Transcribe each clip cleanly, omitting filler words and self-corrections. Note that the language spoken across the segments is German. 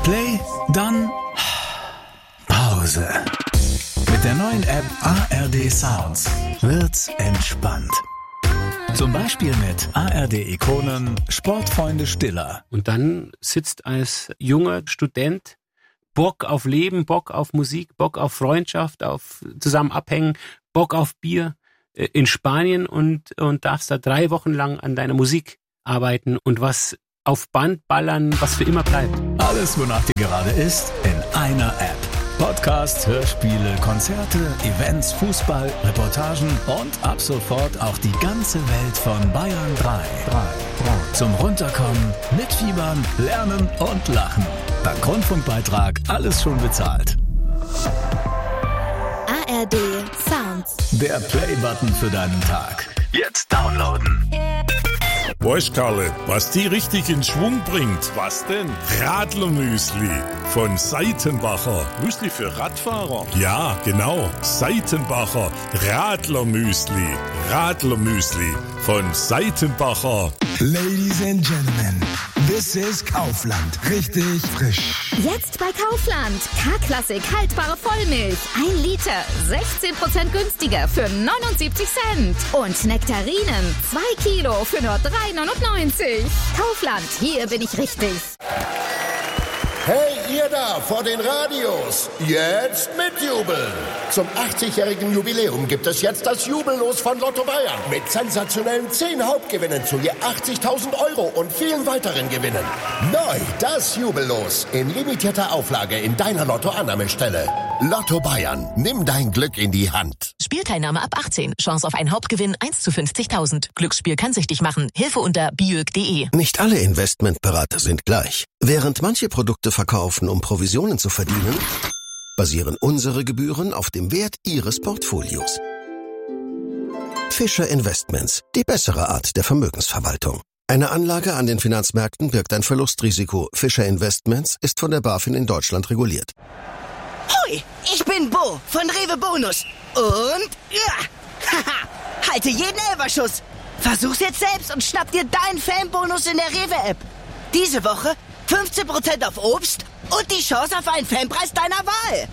Play, dann Pause. Mit der neuen App ARD Sounds wird's entspannt. Zum Beispiel mit ARD-Ikonen Sportfreunde Stiller. Und dann sitzt als junger Student Bock auf Leben, Bock auf Musik, Bock auf Freundschaft, auf zusammen abhängen, Bock auf Bier in Spanien und darfst da 3 Wochen lang an deiner Musik arbeiten und was auf Band ballern, was für immer bleibt. Alles, wonach dir gerade ist, in einer App. Podcasts, Hörspiele, Konzerte, Events, Fußball, Reportagen und ab sofort auch die ganze Welt von Bayern 3. Zum Runterkommen, mitfiebern, lernen und lachen. Dank Rundfunkbeitrag alles schon bezahlt. ARD Sounds. Der Play-Button für deinen Tag. Jetzt downloaden. Weißt Karle, was die richtig in Schwung bringt? Was denn? Radlermüsli von Seitenbacher. Müsli für Radfahrer? Ja, genau. Seitenbacher Radlermüsli. Radlermüsli von Seitenbacher. Ladies and Gentlemen, this is Kaufland. Richtig frisch. Jetzt bei Kaufland. K-Klassik haltbare Vollmilch. 1 Liter. 16% günstiger für 79 Cent. Und Nektarinen. 2 Kilo für nur 3,99. Kaufland, hier bin ich richtig. Hey, ihr da vor den Radios, jetzt mitjubeln! Zum 80-jährigen Jubiläum gibt es jetzt das Jubellos von Lotto Bayern mit sensationellen 10 Hauptgewinnen zu je 80.000 Euro und vielen weiteren Gewinnen. Neu das Jubellos in limitierter Auflage in deiner Lotto-Annahmestelle. Lotto Bayern, nimm dein Glück in die Hand. Spielteilnahme ab 18. Chance auf einen Hauptgewinn 1 zu 50.000. Glücksspiel kann süchtig machen. Hilfe unter biög.de. Nicht alle Investmentberater sind gleich. Während manche Produkte verkaufen, um Provisionen zu verdienen, basieren unsere Gebühren auf dem Wert Ihres Portfolios. Fischer Investments, die bessere Art der Vermögensverwaltung. Eine Anlage an den Finanzmärkten birgt ein Verlustrisiko. Fischer Investments ist von der BaFin in Deutschland reguliert. Hoi, ich bin Bo von Rewe Bonus. Und, haha, halte jeden Elferschuss. Versuch's jetzt selbst und schnapp dir deinen Fanbonus in der Rewe-App. Diese Woche 15% auf Obst und die Chance auf einen Fanpreis deiner Wahl.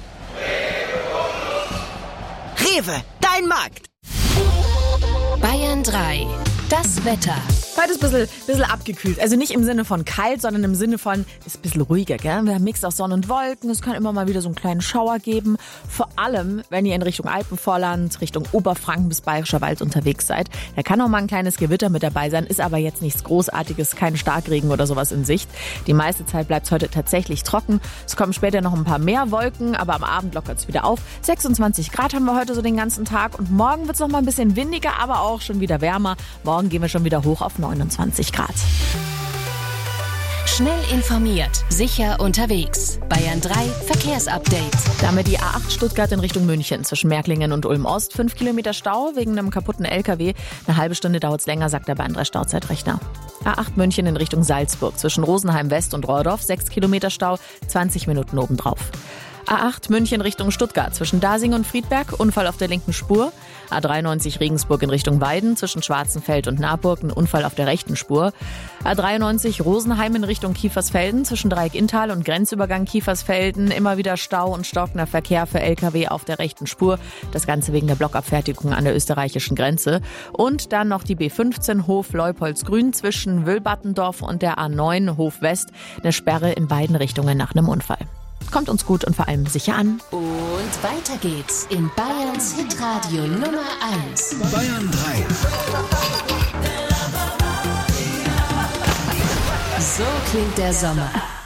Rewe, dein Markt. Bayern 3. Das Wetter. Heute ist ein bisschen abgekühlt. Also nicht im Sinne von kalt, sondern im Sinne von, ist ein bisschen ruhiger, gell? Wir haben Mix aus Sonne und Wolken. Es kann immer mal wieder so einen kleinen Schauer geben. Vor allem, wenn ihr in Richtung Alpenvorland, Richtung Oberfranken bis Bayerischer Wald unterwegs seid. Da kann auch mal ein kleines Gewitter mit dabei sein, ist aber jetzt nichts Großartiges, kein Starkregen oder sowas in Sicht. Die meiste Zeit bleibt es heute tatsächlich trocken. Es kommen später noch ein paar mehr Wolken, aber am Abend lockert es wieder auf. 26 Grad haben wir heute so den ganzen Tag und morgen wird es noch mal ein bisschen windiger, aber auch schon wieder wärmer. Morgen gehen wir schon wieder hoch auf 29 Grad. Schnell informiert, sicher unterwegs. Bayern 3 Verkehrsupdate. Damit die A8 Stuttgart in Richtung München zwischen Märklingen und Ulm-Ost. 5 Kilometer Stau wegen einem kaputten LKW. Eine halbe Stunde dauert es länger, sagt der Bahn 3 Stauzeitrechner. A8 München in Richtung Salzburg zwischen Rosenheim West und Rohrdorf. 6 Kilometer Stau, 20 Minuten obendrauf. A8 München Richtung Stuttgart zwischen Dasing und Friedberg, Unfall auf der linken Spur. A93 Regensburg in Richtung Weiden zwischen Schwarzenfeld und Naburg, ein Unfall auf der rechten Spur. A93 Rosenheim in Richtung Kiefersfelden zwischen Dreieck Inntal und Grenzübergang Kiefersfelden. Immer wieder Stau und stockender Verkehr für LKW auf der rechten Spur. Das Ganze wegen der Blockabfertigung an der österreichischen Grenze. Und dann noch die B15 Hof-Leupoldsgrün zwischen Wülbattendorf und der A9 Hof West. Eine Sperre in beiden Richtungen nach einem Unfall. Kommt uns gut und vor allem sicher an. Und weiter geht's in Bayerns Hitradio Nummer 1. Bayern 3. So klingt der Sommer.